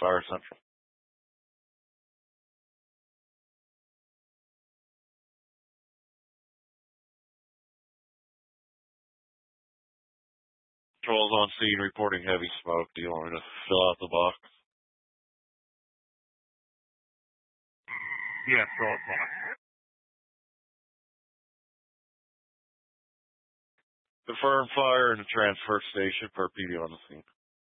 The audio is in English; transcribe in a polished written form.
Fire Central. Patrol's on scene reporting heavy smoke. Do you want me to fill out the box? Yeah, fill out the box. Confirm fire in the transfer station per PD on the scene.